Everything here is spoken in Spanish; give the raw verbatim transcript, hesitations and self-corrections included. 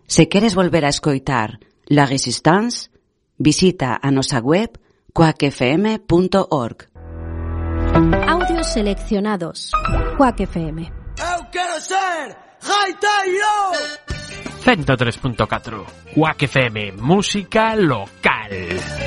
Se queres volver a escoitar La Resistance, visita a nosa web quack f m punto org. Audios seleccionados. Quack F M. Eu quero ser gaiteiro. ciento tres punto catro. Quack F M, música local.